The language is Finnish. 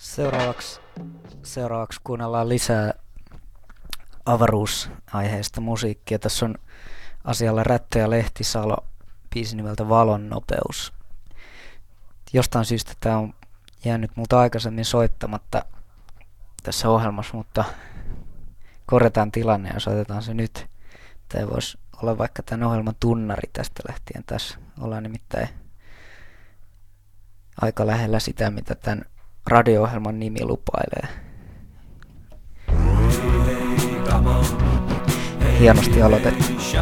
Seuraavaksi kuunnellaan lisää avaruusaiheista musiikkia. Tässä on asialla Rättö ja Lehtisalo, biisi nimeltä Valon nopeus. Jostain syystä tämä on jäänyt multa aikaisemmin soittamatta tässä ohjelmassa, mutta korjataan tilanne ja soitetaan se nyt. Tämä voisi olla vaikka tämän ohjelman tunnari tästä lähtien. Tässä ollaan nimittäin aika lähellä sitä, mitä tämän radio-ohjelman nimi lupailee. Hienosti aloitettu.